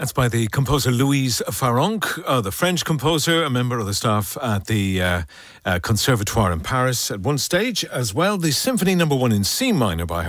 That's by the composer Louise Farrenc, the French composer, a member of the staff at the Conservatoire in Paris at one stage. As well, the Symphony No. 1 in C minor by